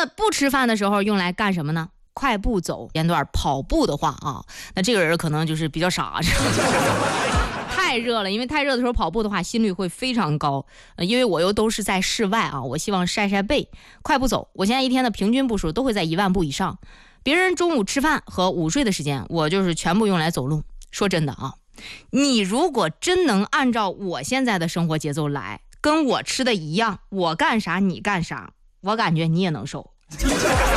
那不吃饭的时候用来干什么呢？快步走，间段跑步的话啊，那这个人可能就是比较傻，太热了，因为太热的时候跑步的话，心率会非常高。因为我又都是在室外啊，我希望晒晒背。快步走，我现在一天的平均步数都会在10000步以上。别人中午吃饭和午睡的时间，我就是全部用来走路。说真的啊，你如果真能按照我现在的生活节奏来，跟我吃的一样，我干啥你干啥，我感觉你也能瘦。